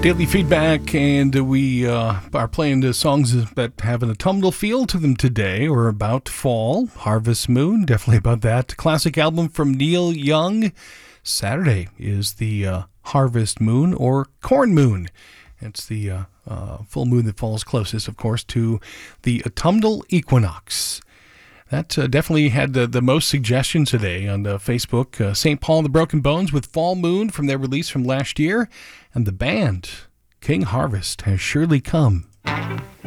Daily feedback, and we are playing the songs that have an autumnal feel to them today, or about fall. Harvest Moon, definitely about that. Classic album from Neil Young. Saturday is the Harvest Moon, or Corn Moon. It's the full moon that falls closest, of course, to the autumnal equinox. That definitely had the most suggestions today on Facebook. St. Paul and the Broken Bones with Fall Moon from their release from last year. And the band, King Harvest, has surely come.